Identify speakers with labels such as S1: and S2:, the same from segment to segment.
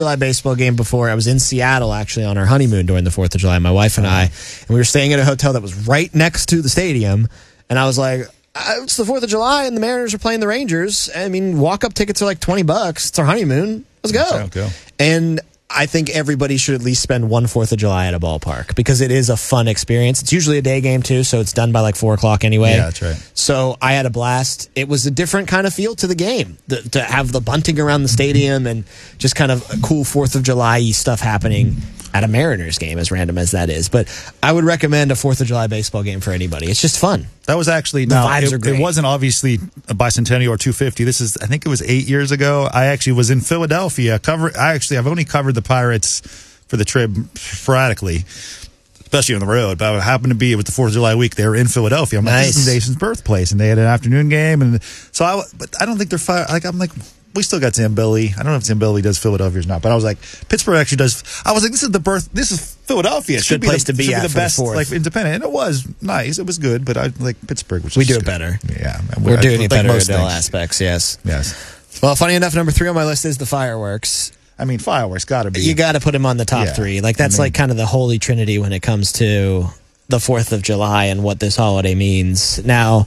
S1: July baseball game before. I was in Seattle actually on our honeymoon during the 4th of July, my wife and I, and we were staying at a hotel that was right next to the stadium. And I was like, it's the 4th of July and the Mariners are playing the Rangers. I mean, walk-up tickets are like $20. It's our honeymoon. Let's go. And I think everybody should at least spend one 4th of July at a ballpark because it is a fun experience. It's usually a day game too, so it's done by like 4 o'clock anyway.
S2: Yeah, that's right.
S1: So I had a blast. It was a different kind of feel to the game, to have the bunting around the stadium and just kind of a cool 4th of July-y stuff happening at a Mariners game, as random as that is. But I would recommend a 4th of July baseball game for anybody. It's just fun.
S2: That was actually,
S1: the vibes are great.
S2: It wasn't obviously a bicentennial or 250. This is, I think it was 8 years ago. I actually was in Philadelphia. I've only covered the Pirates for the Trib sporadically, especially on the road. But I happened to be, it was the 4th of July week. They were in Philadelphia. I'm like, this is Nason's birthplace. And they had an afternoon game. And so but I don't think they're I'm like, we still got Zambelli. I don't know if Zambelli does Philadelphia or not, but I was like, Pittsburgh actually does. I was like, this is Philadelphia.
S1: It's a good place to be at
S2: the best, like independent. And it was nice. It was good, but I like Pittsburgh.
S1: We do it better.
S2: Yeah,
S1: we're doing it better in all aspects. Yes. Well, funny enough, number 3 on my list is the fireworks.
S2: I mean, fireworks got to be.
S1: You got to put him on the top 3. Like that's like kind of the holy trinity when it comes to the 4th of July and what this holiday means. Now,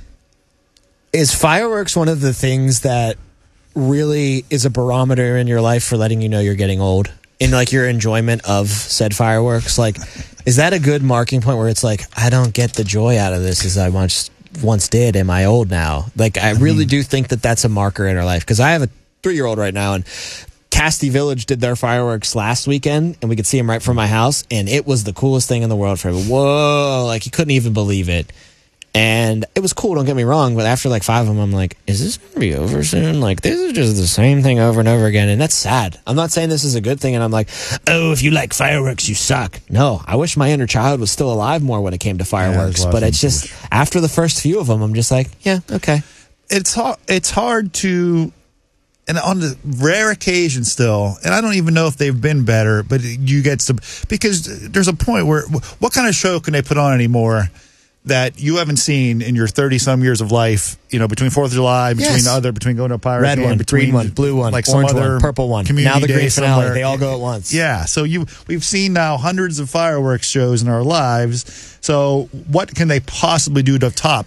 S1: is fireworks one of the things that really is a barometer in your life for letting you know you're getting old in like your enjoyment of said fireworks? Like, is that a good marking point where it's like, I don't get the joy out of this as I once did? Am I old now? Like, I really do think that that's a marker in our life, because I have a 3-year-old right now, and Casti Village did their fireworks last weekend, and we could see them right from my house, and it was the coolest thing in the world for him. Whoa, like he couldn't even believe it. And it was cool, don't get me wrong, but after like 5 of them, I'm like, is this going to be over soon? Like, this is just the same thing over and over again, and that's sad. I'm not saying this is a good thing, and I'm like, oh, if you like fireworks, you suck. No, I wish my inner child was still alive more when it came to fireworks, but it's just, after the first few of them, I'm just like, yeah, okay.
S2: It's hard to, and on the rare occasion still, and I don't even know if they've been better, but you get some, because there's a point where, what kind of show can they put on anymore that you haven't seen in your 30-some years of life, you know, between 4th of July, between going to a Pirate
S1: Red
S2: game,
S1: one,
S2: between
S1: green one, blue one,
S2: like
S1: orange
S2: some other
S1: one, purple one,
S2: community
S1: now the green finale.
S2: Somewhere.
S1: They all go at once.
S2: Yeah, so we've seen now hundreds of fireworks shows in our lives. So what can they possibly do to top?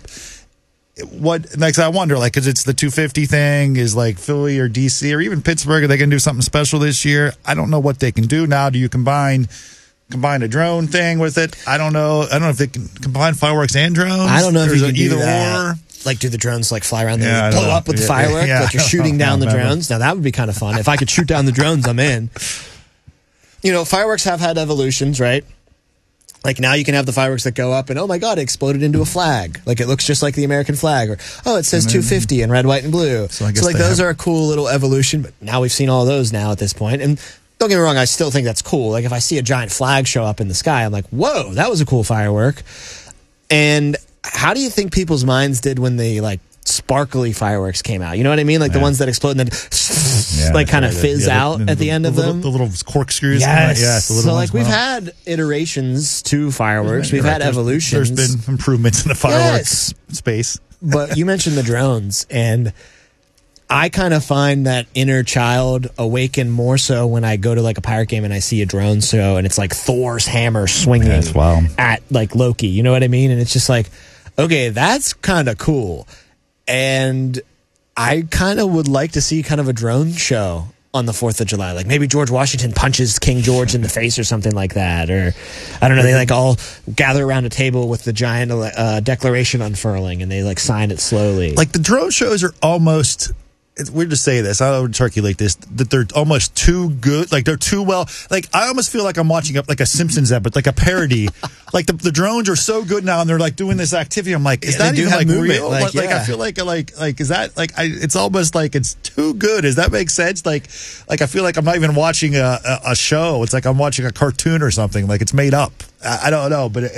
S2: I wonder, like, because it's the 250 thing, is like Philly or DC or even Pittsburgh, are they going to do something special this year? I don't know what they can do now. Do you combine a drone thing with it? I don't know. I don't know if they can combine fireworks and drones.
S1: I don't know if you can
S2: either
S1: do that.
S2: or.
S1: Like, do the drones like fly around and blow up with the fireworks? Like you're shooting down the drones? Now that would be kind of fun. If I could shoot down the drones, I'm in. You know, fireworks have had evolutions, right? Like now you can have the fireworks that go up and, oh my God, it exploded into a flag. Like it looks just like the American flag. Or, oh, it says 250 in red, white, and blue. So like those are a cool little evolution. But now we've seen all those now at this point. And don't get me wrong, I still think that's cool. Like if I see a giant flag show up in the sky, I'm like, whoa, that was a cool firework. And how do you think people's minds did when the like sparkly fireworks came out? You know what I mean? Like the ones that explode and then like kind of fizz out at the end of them.
S2: The little corkscrews.
S1: Yes. So like we've had iterations to fireworks. We've had evolutions.
S2: There's been improvements in the fireworks space.
S1: But you mentioned the drones, and I kind of find that inner child awaken more so when I go to like a pirate game and I see a drone show and it's like Thor's hammer swinging at like Loki. You know what I mean? And it's just like, okay, that's kind of cool. And I kind of would like to see kind of a drone show on the 4th of July. Like maybe George Washington punches King George in the face or something like that. Or I don't know, they like all gather around a table with the giant declaration unfurling and they like sign it slowly.
S2: Like the drone shows are almost, it's weird to say this, I don't articulate this, that they're almost too good, like they're too well, like I almost feel like I'm watching like a Simpsons episode, like a parody. Like the drones are so good now and they're like doing this activity. I'm like, is that even like real? Like I feel like is that like, it's almost like it's too good. Does that make sense? Like I feel like I'm not even watching a show. It's like I'm watching a cartoon or something. Like it's made up. I don't know, but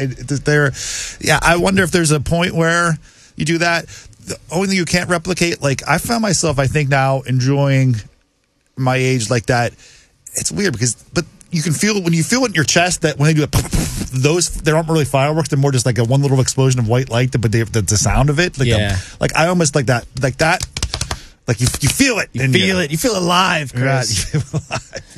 S2: I wonder if there's a point where you do that. The only thing you can't replicate, like I found myself, I think now enjoying my age like that. It's weird but you can feel when you feel it in your chest that when they do it, they aren't really fireworks. They're more just like a one little explosion of white light, but the sound of it, like I almost like that, like you feel it,
S1: you feel it alive, Chris.
S2: You feel alive.